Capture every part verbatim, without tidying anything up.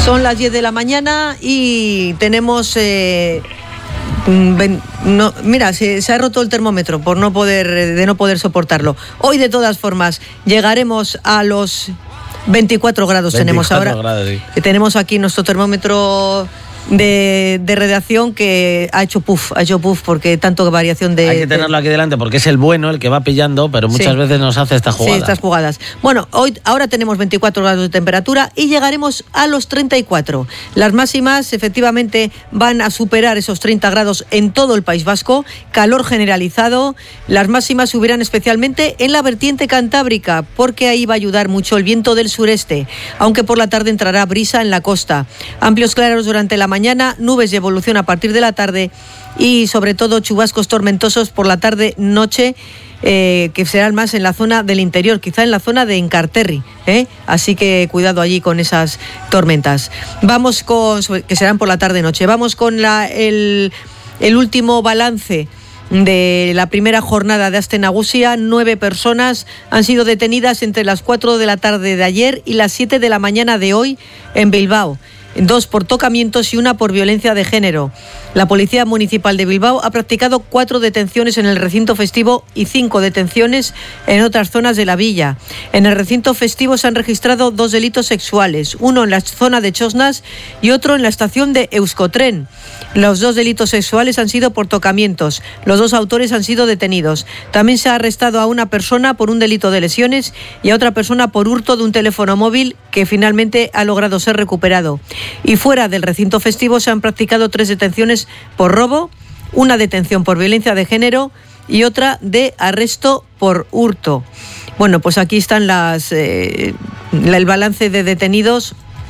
Son las diez de la mañana y tenemos... Eh, ven, no, mira, se, se ha roto el termómetro por no poder, de no poder soportarlo. Hoy, de todas formas, llegaremos a los veinticuatro grados. Tenemos ahora. Grados, sí. Tenemos aquí nuestro termómetro de, de redacción que ha hecho puff, ha hecho puff porque tanto variación de... Hay que tenerlo aquí delante porque es el bueno el que va pillando, pero muchas sí. veces nos hace esta jugada. Sí, estas jugadas. Bueno, hoy ahora tenemos veinticuatro grados de temperatura y llegaremos a los treinta y cuatro. Las máximas efectivamente van a superar esos treinta grados en todo el País Vasco, calor generalizado. Las máximas subirán especialmente en la vertiente cantábrica porque ahí va a ayudar mucho el viento del sureste, aunque por la tarde entrará brisa en la costa. Amplios claros durante la mañana, nubes de evolución a partir de la tarde y sobre todo chubascos tormentosos por la tarde-noche, eh, que serán más en la zona del interior, quizá en la zona de Encarterri, ¿eh? Así que cuidado allí con esas tormentas. Vamos con, que serán por la tarde-noche, vamos con la, el, el último balance de la primera jornada de Aste Nagusia. Nueve personas han sido detenidas entre las cuatro de la tarde de ayer y las siete de la mañana de hoy en Bilbao. Dos por tocamientos y una por violencia de género. La Policía Municipal de Bilbao ha practicado cuatro detenciones en el recinto festivo y cinco detenciones en otras zonas de la villa. En el recinto festivo se han registrado dos delitos sexuales, uno en la zona de Chosnas y otro en la estación de Euskotren. Los dos delitos sexuales han sido por tocamientos. Los dos autores han sido detenidos. También se ha arrestado a una persona por un delito de lesiones y a otra persona por hurto de un teléfono móvil que finalmente ha logrado ser recuperado. Y fuera del recinto festivo se han practicado tres detenciones por robo, una detención por violencia de género y otra de arresto por hurto. Bueno, pues aquí están las eh, el balance de detenidos.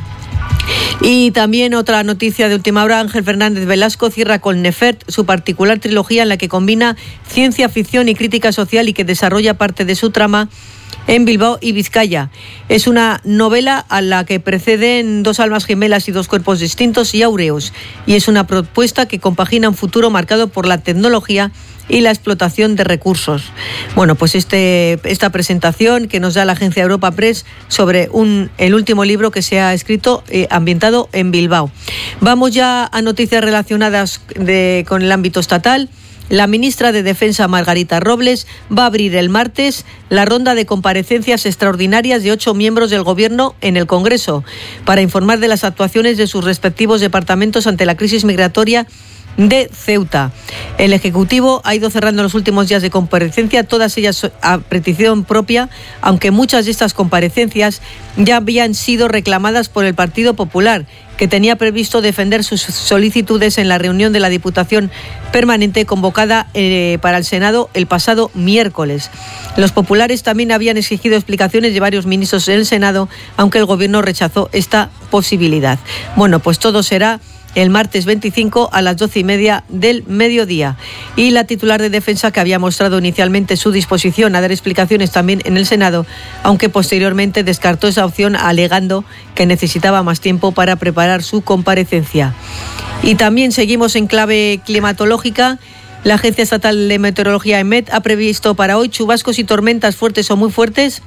Y también otra noticia de última hora: Ángel Fernández Velasco cierra con Nefert su particular trilogía en la que combina ciencia ficción y crítica social y que desarrolla parte de su trama en Bilbao y Vizcaya. Es una novela a la que preceden Dos almas gemelas y dos cuerpos distintos y Áureos, y es una propuesta que compagina un futuro marcado por la tecnología y la explotación de recursos. Bueno, pues este, esta presentación que nos da la agencia Europa Press sobre un, el último libro que se ha escrito eh, ambientado en Bilbao. Vamos ya a noticias relacionadas de, con el ámbito estatal. La ministra de Defensa, Margarita Robles, va a abrir el martes la ronda de comparecencias extraordinarias de ocho miembros del Gobierno en el Congreso para informar de las actuaciones de sus respectivos departamentos ante la crisis migratoria de Ceuta. El Ejecutivo ha ido cerrando los últimos días de comparecencia, todas ellas a petición propia, aunque muchas de estas comparecencias ya habían sido reclamadas por el Partido Popular, que tenía previsto defender sus solicitudes en la reunión de la Diputación Permanente convocada eh, para el Senado el pasado miércoles. Los populares también habían exigido explicaciones de varios ministros en el Senado, aunque el Gobierno rechazó esta posibilidad. Bueno, pues todo será el martes veinticinco a las doce y media del mediodía. Y la titular de Defensa, que había mostrado inicialmente su disposición a dar explicaciones también en el Senado, aunque posteriormente descartó esa opción alegando que necesitaba más tiempo para preparar su comparecencia. Y también seguimos en clave climatológica. La Agencia Estatal de Meteorología, EMET, ha previsto para hoy chubascos y tormentas fuertes o muy fuertes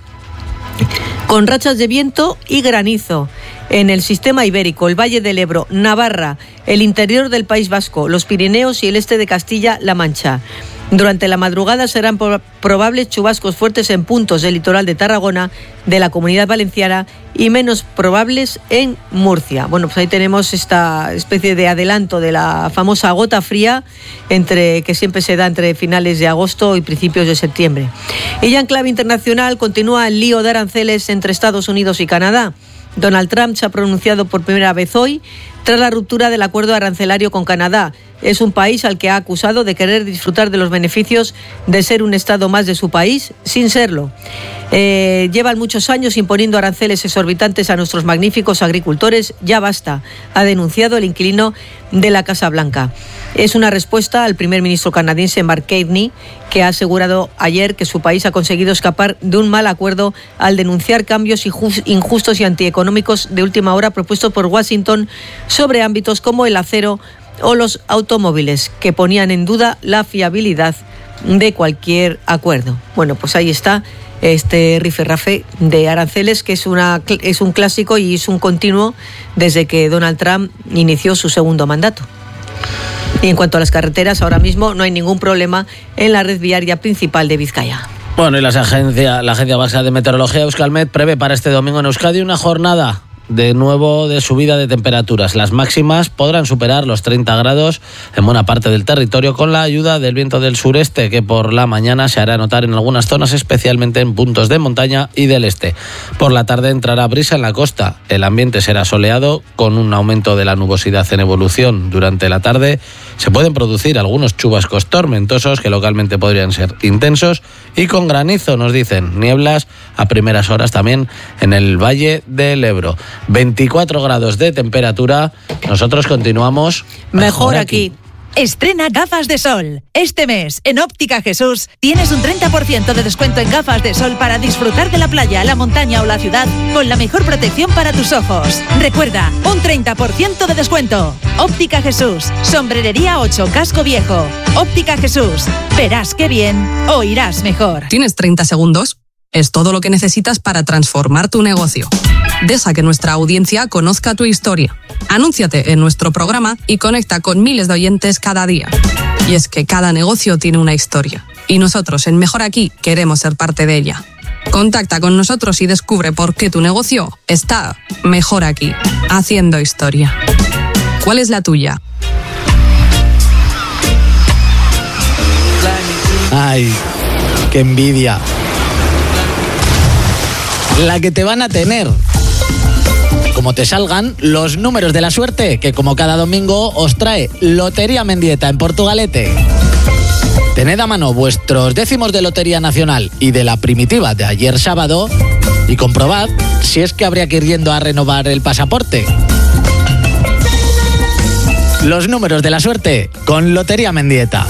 con rachas de viento y granizo en el sistema ibérico, el Valle del Ebro, Navarra, el interior del País Vasco, los Pirineos y el este de Castilla-La Mancha. Durante la madrugada serán probables chubascos fuertes en puntos del litoral de Tarragona, de la Comunidad Valenciana, y menos probables en Murcia. Bueno, pues ahí tenemos esta especie de adelanto de la famosa gota fría entre que siempre se da entre finales de agosto y principios de septiembre. Y ya en clave internacional continúa el lío de aranceles entre Estados Unidos y Canadá. Donald Trump se ha pronunciado por primera vez hoy tras la ruptura del acuerdo arancelario con Canadá. Es un país al que ha acusado de querer disfrutar de los beneficios de ser un estado más de su país sin serlo. Eh, llevan muchos años imponiendo aranceles exorbitantes a nuestros magníficos agricultores. Ya basta, ha denunciado el inquilino de la Casa Blanca. Es una respuesta al primer ministro canadiense Mark Carney, que ha asegurado ayer que su país ha conseguido escapar de un mal acuerdo al denunciar cambios injustos y antieconómicos de última hora propuestos por Washington sobre ámbitos como el acero o los automóviles, que ponían en duda la fiabilidad de cualquier acuerdo. Bueno, pues ahí está este rifirrafe de aranceles, que es, una, es un clásico y es un continuo desde que Donald Trump inició su segundo mandato. Y en cuanto a las carreteras, ahora mismo no hay ningún problema en la red viaria principal de Vizcaya. Bueno, y las agencia, la Agencia Vasca de Meteorología, Euskalmet, prevé para este domingo en Euskadi una jornada de nuevo de subida de temperaturas. Las máximas podrán superar los treinta grados en buena parte del territorio con la ayuda del viento del sureste, que por la mañana se hará notar en algunas zonas, especialmente en puntos de montaña y del este. Por la tarde entrará brisa en la costa. El ambiente será soleado con un aumento de la nubosidad en evolución. Durante la tarde se pueden producir algunos chubascos tormentosos que localmente podrían ser intensos y con granizo, nos dicen. Nieblas a primeras horas también en el Valle del Ebro. veinticuatro grados de temperatura. Nosotros continuamos mejor, mejor aquí. aquí. Estrena gafas de sol. Este mes, en Óptica Jesús, tienes un treinta por ciento de descuento en gafas de sol para disfrutar de la playa, la montaña o la ciudad con la mejor protección para tus ojos. Recuerda, un treinta por ciento de descuento. Óptica Jesús, Sombrerería ocho, Casco Viejo. Óptica Jesús, verás qué bien, oirás mejor. ¿Tienes treinta segundos? Es todo lo que necesitas para transformar tu negocio. Deja que nuestra audiencia conozca tu historia. Anúnciate en nuestro programa y conecta con miles de oyentes cada día. Y es que cada negocio tiene una historia. Y nosotros en Mejor Aquí queremos ser parte de ella. Contacta con nosotros y descubre por qué tu negocio está mejor aquí, haciendo historia. ¿Cuál es la tuya? Ay, qué envidia. La que te van a tener. Como te salgan los números de la suerte, que como cada domingo os trae Lotería Mendieta en Portugalete. Tened a mano vuestros décimos de Lotería Nacional y de la primitiva de ayer sábado y comprobad si es que habría que ir yendo a renovar el pasaporte. Los números de la suerte con Lotería Mendieta.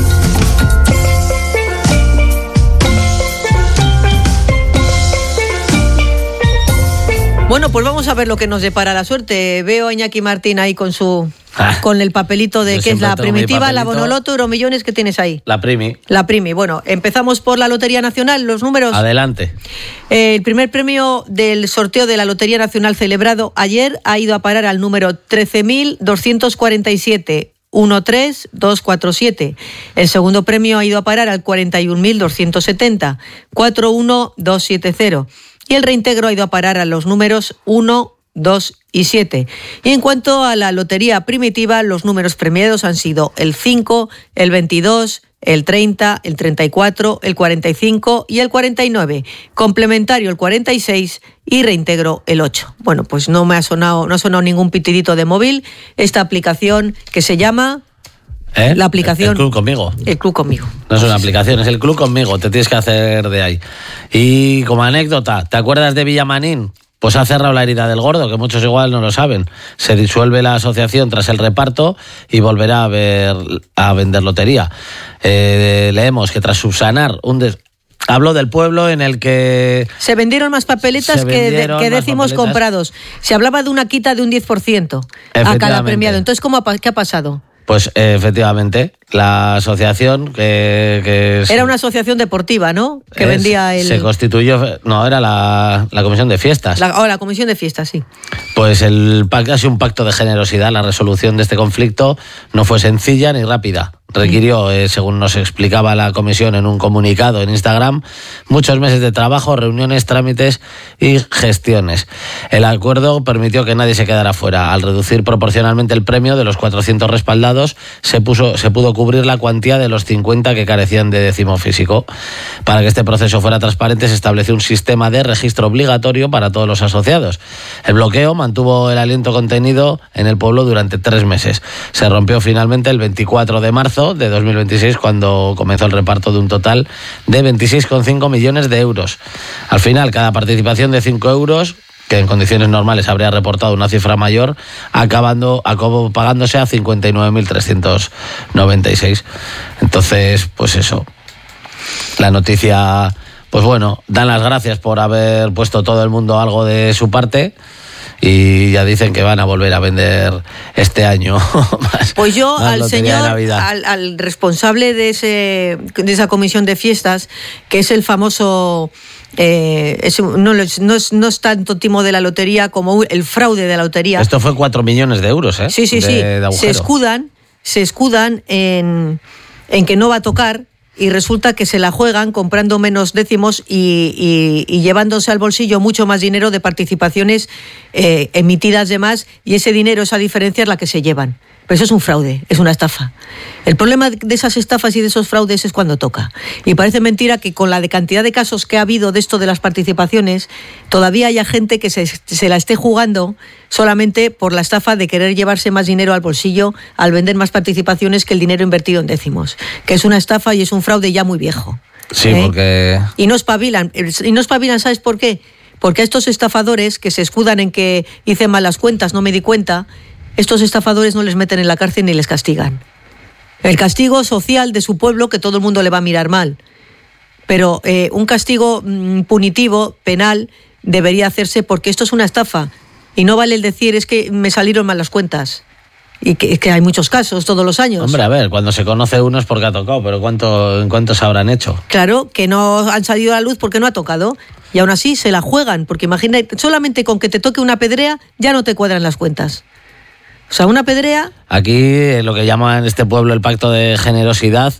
Bueno, pues vamos a ver lo que nos depara la suerte. Veo a Iñaki Martín ahí con su ah, con el papelito de que es la primitiva, la Bonoloto, Euromillones, ¿qué tienes ahí? La Primi. La Primi. Bueno, empezamos por la Lotería Nacional, los números. Adelante. Eh, el primer premio del sorteo de la Lotería Nacional celebrado ayer ha ido a parar al número trece mil doscientos cuarenta y siete. uno tres dos cuatro siete. El segundo premio ha ido a parar al cuarenta y un mil doscientos setenta. cuatro uno dos siete cero. Y el reintegro ha ido a parar a los números uno, dos y siete. Y en cuanto a la lotería primitiva, los números premiados han sido el cinco, el veintidós, el treinta, el treinta y cuatro, el cuarenta y cinco y el cuarenta y nueve. Complementario el cuarenta y seis y reintegro el ocho. Bueno, pues no me ha sonado, no ha sonado ningún pitidito de móvil. Esta aplicación que se llama... ¿Eh? La aplicación. El Club Conmigo. El Club Conmigo. No es una aplicación, es el Club Conmigo. Te tienes que hacer de ahí. Y como anécdota, ¿te acuerdas de Villamanín? Pues ha cerrado la herida del gordo, que muchos igual no lo saben. Se disuelve la asociación tras el reparto y volverá a, ver, a vender lotería. Eh, leemos que tras subsanar un... Des... Hablo del pueblo en el que... Se vendieron más papeletas que, de, que décimos comprados. Se hablaba de una quita de un diez por ciento a cada premiado. Entonces, ¿cómo ha, ¿qué ha pasado? Pues eh, efectivamente, la asociación que... que era una asociación deportiva, ¿no? Que es, vendía el... Se constituyó... No, era la, la comisión de fiestas. La, oh, la comisión de siestas, sí. Pues el pacto ha sido un pacto de generosidad. La resolución de este conflicto no fue sencilla ni rápida. Requirió, eh, según nos explicaba la comisión en un comunicado en Instagram, muchos meses de trabajo, reuniones, trámites y gestiones. El acuerdo permitió que nadie se quedara fuera. Al reducir proporcionalmente el premio de los cuatrocientos respaldados, se, puso, se pudo cubrir la cuantía de los cincuenta que carecían de décimo físico. Para que este proceso fuera transparente, se estableció un sistema de registro obligatorio para todos los asociados. El bloqueo mantuvo el aliento contenido en el pueblo durante tres meses. Se rompió finalmente el veinticuatro de marzo de dos mil veintiséis, cuando comenzó el reparto de un total de veintiséis coma cinco millones de euros. Al final, cada participación de cinco euros, que en condiciones normales habría reportado una cifra mayor, acabando, acabó pagándose a cincuenta y nueve mil trescientos noventa y seis. Entonces, pues eso. La noticia, pues bueno, dan las gracias por haber puesto todo el mundo algo de su parte. y ya dicen que van a volver a vender este año más. Pues yo más al lotería de señor, Navidad. al, al responsable de ese de esa comisión de fiestas, que es el famoso, eh, es, no, no, es, no es tanto timo de la lotería como el fraude de la lotería. Esto fue cuatro millones de euros, ¿eh? Sí, sí, de, sí. de agujero. Se escudan, se escudan en, en que no va a tocar. Y resulta que se la juegan comprando menos décimos y, y, y llevándose al bolsillo mucho más dinero de participaciones eh, emitidas de más, y ese dinero, esa diferencia es la que se llevan. Pero eso es un fraude, es una estafa. El problema de esas estafas y de esos fraudes es cuando toca. Y parece mentira que con la de cantidad de casos que ha habido de esto de las participaciones, todavía haya gente que se, se la esté jugando solamente por la estafa de querer llevarse más dinero al bolsillo al vender más participaciones que el dinero invertido en décimos. Que es una estafa y es un fraude ya muy viejo. Sí, ¿eh? porque... Y no espabilan. Y no espabilan, ¿sabes por qué? Porque a estos estafadores que se escudan en que hice malas cuentas, no me di cuenta, estos estafadores no les meten en la cárcel ni les castigan. El castigo social de su pueblo, que todo el mundo le va a mirar mal. Pero eh, un castigo mmm, punitivo, penal, debería hacerse, porque esto es una estafa. Y no vale el decir, es que me salieron mal las cuentas. Y que, que hay muchos casos todos los años. Hombre, a ver, cuando se conoce uno es porque ha tocado, pero ¿cuánto, ¿en cuántos habrán hecho? Claro, que no han salido a la luz porque no ha tocado. Y aún así se la juegan, porque imagina, solamente con que te toque una pedrea ya no te cuadran las cuentas. O sea, una pedrea... Aquí lo que llaman en este pueblo el pacto de generosidad,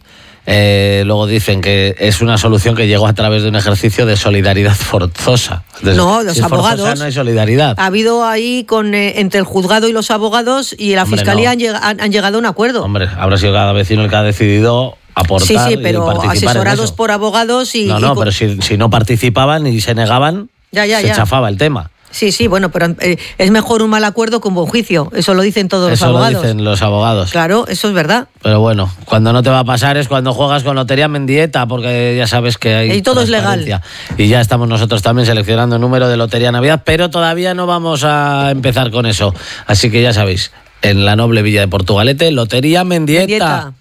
eh, luego dicen que es una solución que llegó a través de un ejercicio de solidaridad forzosa. Entonces, no, los si es abogados... forzosa, no hay solidaridad. Ha habido ahí con eh, entre el juzgado y los abogados, y la Hombre, fiscalía no. han, lleg- han, han llegado a un acuerdo. Hombre, habrá sido cada vecino el que ha decidido aportar Sí, sí, y pero participar en asesorados eso. por abogados y... No, y no, con- pero si, si no participaban y se negaban, Ya, ya, se ya. chafaba el tema. Sí, sí, bueno, pero eh, es mejor un mal acuerdo que un buen juicio. Eso lo dicen todos Eso los abogados. lo dicen los abogados. Claro, eso es verdad. Pero bueno, cuando no te va a pasar es cuando juegas con Lotería Mendieta, porque ya sabes que hay Y todo es transparencia. Y ya estamos nosotros también seleccionando el número de Lotería Navidad, pero todavía no vamos a empezar con eso. Así que ya sabéis, en la noble villa de Portugalete, Lotería Mendieta. Dieta.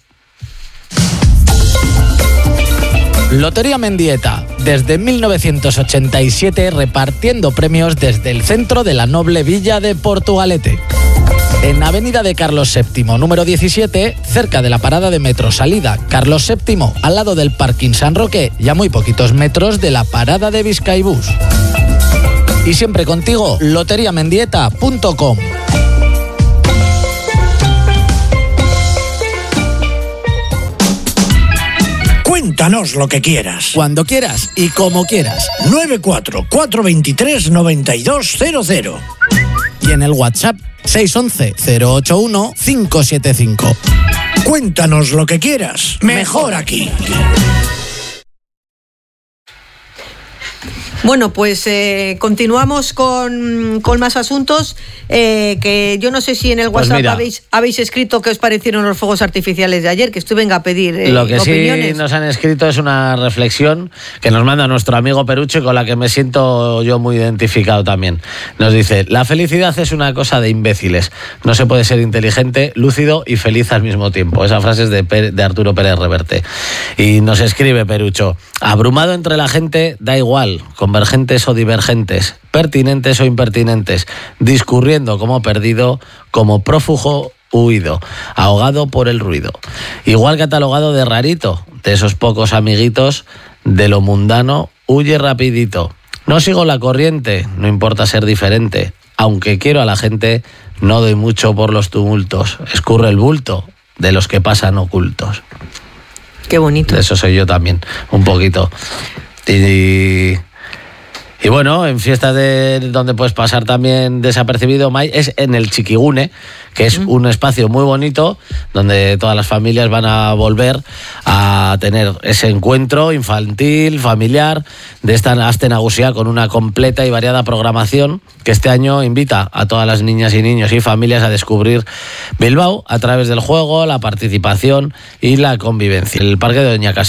Lotería Mendieta, desde mil novecientos ochenta y siete repartiendo premios desde el centro de la noble villa de Portugalete. En Avenida de Carlos séptimo, número diecisiete, cerca de la parada de metro salida Carlos séptimo, al lado del parking San Roque y a muy poquitos metros de la parada de Vizcaibús. Y siempre contigo, lotería mendieta punto com. Cuéntanos lo que quieras. Cuando quieras y como quieras. nueve cuatro cuatro dos tres nueve dos cero cero. Y en el WhatsApp seis once cero ocho uno cinco siete cinco. Cuéntanos lo que quieras. Mejor aquí. Bueno, pues eh, continuamos con, con más asuntos, eh, que yo no sé si en el Pues WhatsApp mira. habéis, habéis escrito qué os parecieron los fuegos artificiales de ayer, que estuve venga a pedir eh, Lo que opiniones. sí nos han escrito es una reflexión que nos manda nuestro amigo Perucho y con la que me siento yo muy identificado también. Nos dice, la felicidad es una cosa de imbéciles. No se puede ser inteligente, lúcido y feliz al mismo tiempo. Esa frase es de, Pérez- de Arturo Pérez Reverte. Y nos escribe Perucho, abrumado entre la gente, da igual, convergentes o divergentes, pertinentes o impertinentes, discurriendo como perdido, como prófugo huido, ahogado por el ruido. Igual catalogado de rarito, de esos pocos amiguitos, de lo mundano, huye rapidito. No sigo la corriente, no importa ser diferente, aunque quiero a la gente, no doy mucho por los tumultos, escurre el bulto de los que pasan ocultos. Qué bonito. De eso soy yo también, un poquito. Y... Y bueno, en fiestas de donde puedes pasar también desapercibido, Mai, es en el Chiquigune, que es un espacio muy bonito donde todas las familias van a volver a tener ese encuentro infantil, familiar, de esta Aste Nagusia con una completa y variada programación que este año invita a todas las niñas y niños y familias a descubrir Bilbao a través del juego, la participación y la convivencia. El Parque de Doña Casi